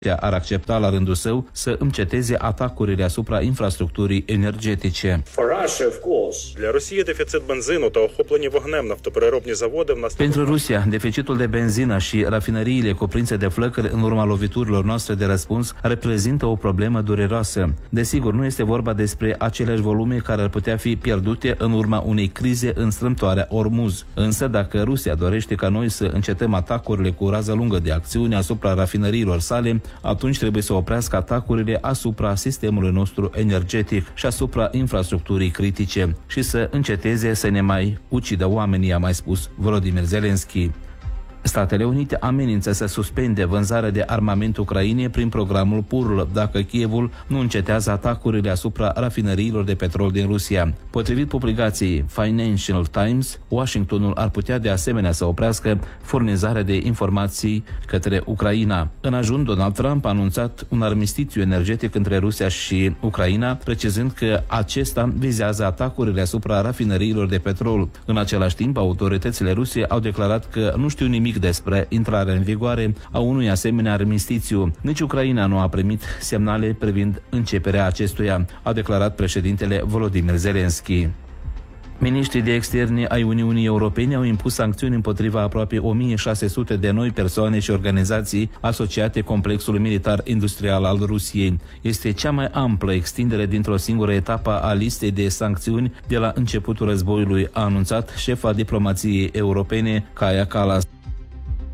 ar accepta la rândul său să înceteze atacurile asupra infrastructurii energetice. Pentru Rusia, deficitul de benzină și rafinăriile cuprinse de flăcări în urma loviturilor noastre de răspuns reprezintă o problemă dureroasă. Desigur, nu este vorba despre aceleași volume care ar putea fi pierdute în urma unei crize în strâmtoarea Ormuz. Însă, dacă Rusia dorește ca noi să încetăm atacurile cu rază lungă de acțiune asupra rafinăriilor sale, atunci trebuie să oprească atacurile asupra sistemului nostru energetic și asupra infrastructurii critice și să înceteze să ne mai ucidă oamenii, a mai spus Volodymyr Zelensky. Statele Unite amenință să suspende vânzarea de armament Ucrainei prin programul PURL dacă Kievul nu încetează atacurile asupra rafinăriilor de petrol din Rusia. Potrivit publicației Financial Times, Washingtonul ar putea de asemenea să oprească furnizarea de informații către Ucraina. În ajun, Donald Trump a anunțat un armistițiu energetic între Rusia și Ucraina, precizând că acesta vizează atacurile asupra rafinăriilor de petrol. În același timp, autoritățile ruse au declarat că nu știu nimic despre intrarea în vigoare a unui asemenea armistițiu. Nici Ucraina nu a primit semnale privind începerea acestuia, a declarat președintele Volodymyr Zelensky. Miniștrii de externe ai Uniunii Europene au impus sancțiuni împotriva aproape 1600 de noi persoane și organizații asociate complexului militar-industrial al Rusiei. Este cea mai amplă extindere dintr-o singură etapă a listei de sancțiuni de la începutul războiului, a anunțat șefa diplomației europene Kaja Kallas.